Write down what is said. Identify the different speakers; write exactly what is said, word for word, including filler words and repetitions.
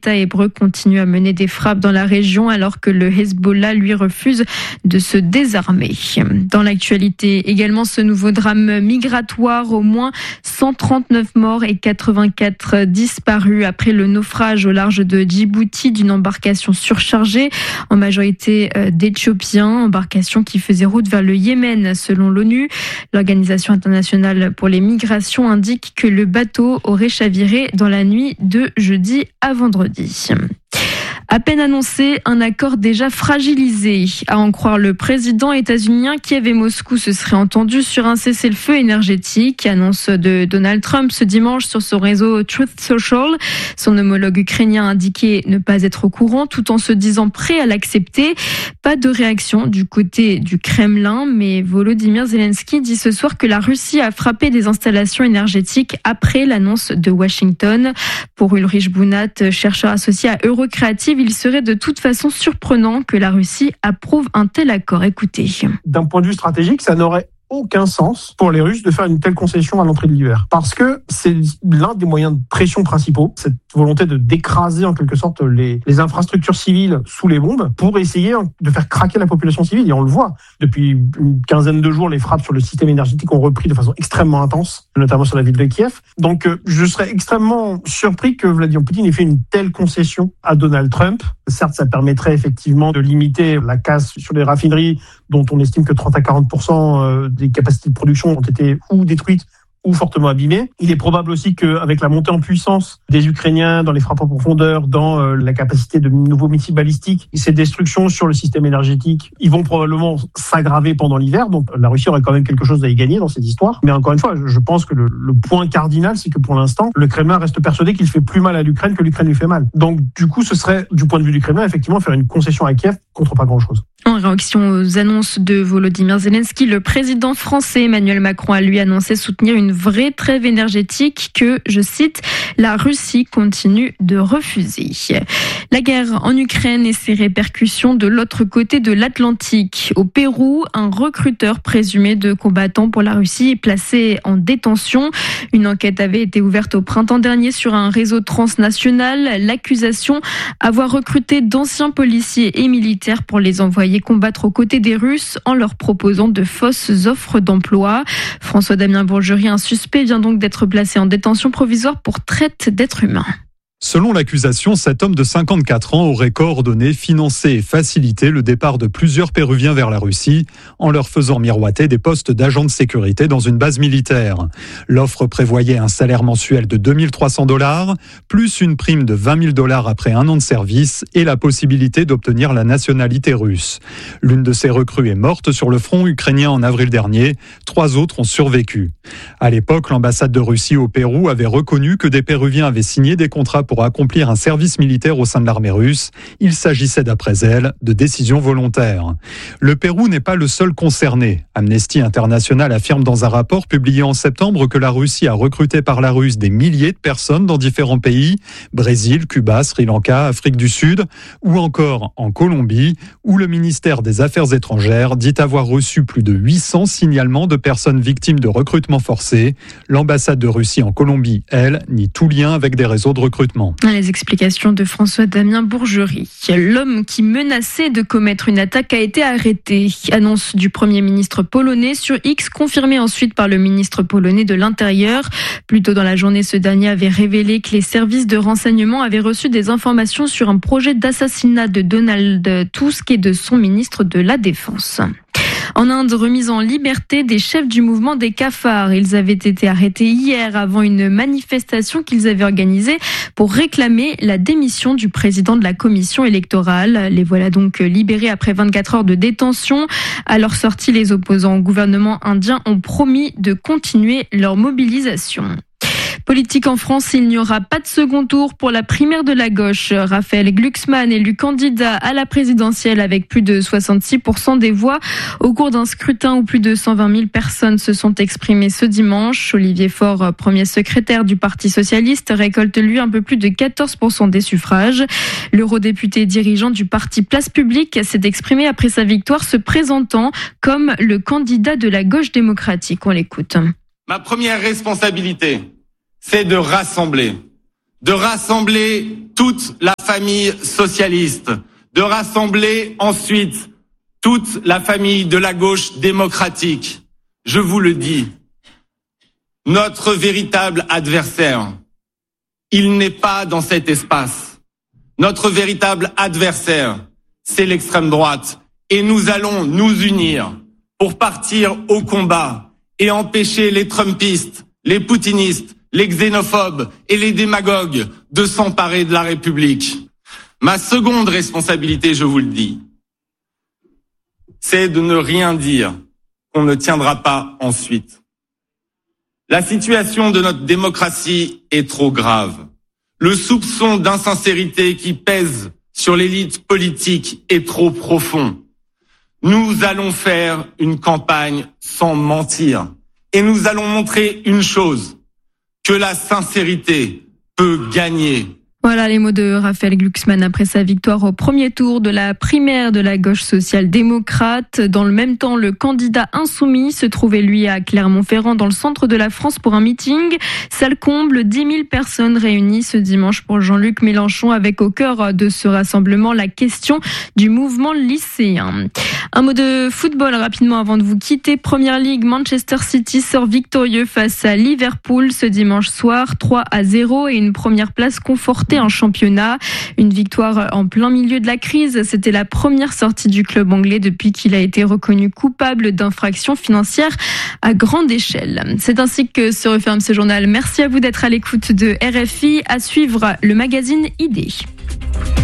Speaker 1: L'État hébreu continue à mener des frappes dans la région alors que le Hezbollah lui refuse de se désarmer. Dans l'actualité, également ce nouveau drame migratoire, au moins cent trente-neuf morts et quatre-vingt-quatre disparus après le naufrage au large de Djibouti d'une embarcation surchargée, en majorité d'Éthiopiens, embarcation qui faisait route vers le Yémen selon l'ONU. L'Organisation internationale pour les migrations indique que le bateau aurait chaviré dans la nuit de jeudi à vendredi. À peine annoncé, un accord déjà fragilisé. À en croire le président états-unien, Kiev et Moscou se seraient entendus sur un cessez-le-feu énergétique. Annonce de Donald Trump ce dimanche sur son réseau Truth Social. Son homologue ukrainien a indiqué ne pas être au courant tout en se disant prêt à l'accepter. Pas de réaction du côté du Kremlin, mais Volodymyr Zelensky dit ce soir que la Russie a frappé des installations énergétiques après l'annonce de Washington. Pour Ulrich Bounat, chercheur associé à Eurocreative, il serait de toute façon surprenant que la Russie approuve un tel accord. Écoutez.
Speaker 2: D'un point de vue stratégique, ça n'aurait aucun sens pour les Russes de faire une telle concession à l'entrée de l'hiver. Parce que c'est l'un des moyens de pression principaux, cette volonté de d'écraser en quelque sorte les, les infrastructures civiles sous les bombes pour essayer de faire craquer la population civile. Et on le voit, depuis une quinzaine de jours, les frappes sur le système énergétique ont repris de façon extrêmement intense, notamment sur la ville de Kiev. Donc je serais extrêmement surpris que Vladimir Poutine ait fait une telle concession à Donald Trump. Certes, ça permettrait effectivement de limiter la casse sur les raffineries, dont on estime que trente à quarante pour cent des capacités de production ont été ou détruites ou fortement abîmées. Il est probable aussi qu'avec la montée en puissance des Ukrainiens dans les frappes en profondeur, dans euh, la capacité de nouveaux missiles balistiques, et ces destructions sur le système énergétique, ils vont probablement s'aggraver pendant l'hiver. Donc la Russie aurait quand même quelque chose à y gagner dans cette histoire. Mais encore une fois, je pense que le, le point cardinal, c'est que pour l'instant, le Kremlin reste persuadé qu'il fait plus mal à l'Ukraine que l'Ukraine lui fait mal. Donc du coup, ce serait, du point de vue du Kremlin, effectivement, faire une concession à Kiev contre pas grand-chose.
Speaker 1: En réaction aux annonces de Volodymyr Zelensky, le président français Emmanuel Macron a lui annoncé soutenir une vraie trêve énergétique que, je cite, la Russie continue de refuser. La guerre en Ukraine et ses répercussions de l'autre côté de l'Atlantique. Au Pérou, un recruteur présumé de combattants pour la Russie est placé en détention. Une enquête avait été ouverte au printemps dernier sur un réseau transnational. L'accusation, avoir recruté d'anciens policiers et militaires pour les envoyer combattre aux côtés des Russes en leur proposant de fausses offres d'emploi. François-Damien Bourgerie, un suspect, vient donc d'être placé en détention provisoire pour traite d'êtres humains.
Speaker 3: Selon l'accusation, cet homme de cinquante-quatre ans aurait coordonné, financé et facilité le départ de plusieurs Péruviens vers la Russie en leur faisant miroiter des postes d'agents de sécurité dans une base militaire. L'offre prévoyait un salaire mensuel de deux mille trois cents dollars, plus une prime de vingt mille dollars après un an de service et la possibilité d'obtenir la nationalité russe. L'une de ces recrues est morte sur le front ukrainien en avril dernier. Trois autres ont survécu. À l'époque, l'ambassade de Russie au Pérou avait reconnu que des Péruviens avaient signé des contrats pour accomplir un service militaire au sein de l'armée russe. Il s'agissait, d'après elle, de décisions volontaires. Le Pérou n'est pas le seul concerné. Amnesty International affirme dans un rapport publié en septembre que la Russie a recruté par la Russe des milliers de personnes dans différents pays, Brésil, Cuba, Sri Lanka, Afrique du Sud, ou encore en Colombie, où le ministère des Affaires étrangères dit avoir reçu plus de huit cents signalements de personnes victimes de recrutement forcé. L'ambassade de Russie en Colombie, elle, nie tout lien avec des réseaux de recrutement.
Speaker 1: Les explications de François-Damien Bourgerie. L'homme qui menaçait de commettre une attaque a été arrêté. Annonce du Premier ministre polonais sur X, confirmée ensuite par le ministre polonais de l'Intérieur. Plus tôt dans la journée, ce dernier avait révélé que les services de renseignement avaient reçu des informations sur un projet d'assassinat de Donald Tusk et de son ministre de la Défense. En Inde, remise en liberté des chefs du mouvement des cafards. Ils avaient été arrêtés hier avant une manifestation qu'ils avaient organisée pour réclamer la démission du président de la commission électorale. Les voilà donc libérés après vingt-quatre heures de détention. À leur sortie, les opposants au gouvernement indien ont promis de continuer leur mobilisation. Politique en France, il n'y aura pas de second tour pour la primaire de la gauche. Raphaël Glucksmann, élu candidat à la présidentielle avec plus de soixante-six pour cent des voix au cours d'un scrutin où plus de cent vingt mille personnes se sont exprimées ce dimanche. Olivier Faure, premier secrétaire du Parti socialiste, récolte lui un peu plus de quatorze pour cent des suffrages. L'eurodéputé dirigeant du parti Place Publique s'est exprimé après sa victoire, se présentant comme le candidat de la gauche démocratique. On l'écoute.
Speaker 4: Ma première responsabilité, c'est de rassembler, de rassembler toute la famille socialiste, de rassembler ensuite toute la famille de la gauche démocratique. Je vous le dis, notre véritable adversaire, il n'est pas dans cet espace. Notre véritable adversaire, c'est l'extrême droite. Et nous allons nous unir pour partir au combat et empêcher les trumpistes, les poutinistes, les xénophobes et les démagogues de s'emparer de la République. Ma seconde responsabilité, je vous le dis, c'est de ne rien dire qu'on ne tiendra pas ensuite. La situation de notre démocratie est trop grave. Le soupçon d'insincérité qui pèse sur l'élite politique est trop profond. Nous allons faire une campagne sans mentir. Et nous allons montrer une chose, que la sincérité peut gagner.
Speaker 1: Voilà les mots de Raphaël Glucksmann après sa victoire au premier tour de la primaire de la gauche social-démocrate. Dans le même temps, le candidat insoumis se trouvait lui à Clermont-Ferrand dans le centre de la France pour un meeting. Salle comble, dix mille personnes réunies ce dimanche pour Jean-Luc Mélenchon avec au cœur de ce rassemblement la question du mouvement lycéen. Un mot de football rapidement avant de vous quitter. Première Ligue, Manchester City sort victorieux face à Liverpool ce dimanche soir, trois à zéro et une première place confortée en championnat. Une victoire en plein milieu de la crise. C'était la première sortie du club anglais depuis qu'il a été reconnu coupable d'infractions financières à grande échelle. C'est ainsi que se referme ce journal. Merci à vous d'être à l'écoute de R F I. À suivre le magazine I D.